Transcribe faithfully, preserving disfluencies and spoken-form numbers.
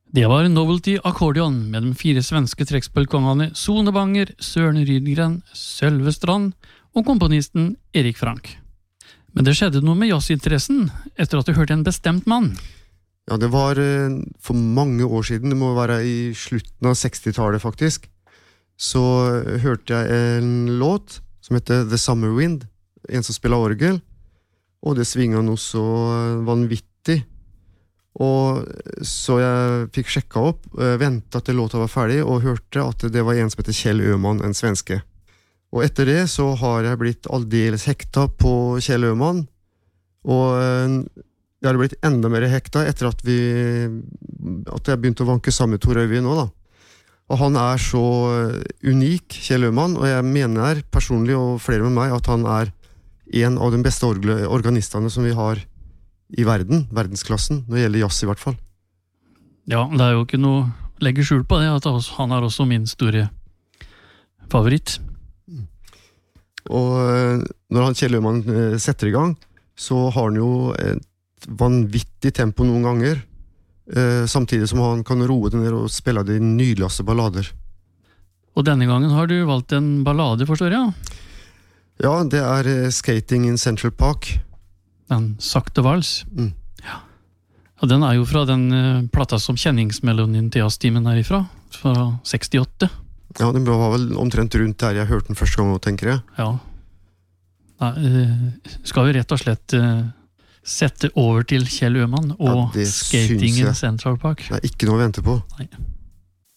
Det var Novelty Accordion med de fire svenske trekkspillkongene Sonebanger, Søren Rydgren, Sølve Strand og komponisten Erik Frank. Men det skjedde noe med jazzinteressen etter at du hørte en bestemt mann. Ja, det var for mange år siden, det må være i slutten av sekstitallet faktisk, så hørte jeg en låt som heter The Summer Wind, en som spiller orgel, og det svinget noe så vanvittig. Og så jeg fikk sjekket opp, ventet til låta var ferdig, og hørte at det var en som heter Kjell Øman, en svenske. Og etter det så har jeg blitt aldeles hekta på Kjell Øman, og jeg har blitt enda mer hekta etter at vi at jeg begynte å vanke sammen med Tor Øyvind nå da. Og han er så unik, Kjell Øman, og jeg mener personlig, og flere med meg, at han er en av de beste organistene som vi har i verden, verdensklassen, når det gjelder jazz i hvert fall. Ja, det er jo ikke noe å legge skjul på det, at han er også min store favoritt. Og når han Kjell Øman setter i gang, så har han jo et vanvittig tempo noen ganger, samtidig som han kan roe det ned og spille de nydeligste ballader. Og denne gangen har du valgt en ballade, forstår jeg? Ja, det er Skating in Central Park. Den sakte vals. Mm. Ja. Og den er jo fra den uh, plata som kjenningsmelodien til jazztimen er ifra, fra sekstiåtte. Ja, den var vel omtrent rundt der jeg hørte den første gang, tenker jeg. Ja. Nei, uh, skal vi rett og slett uh, sette over til Kjell Øman og ja, Skating in Central Park. Det er ikke noe å vente på. Nei.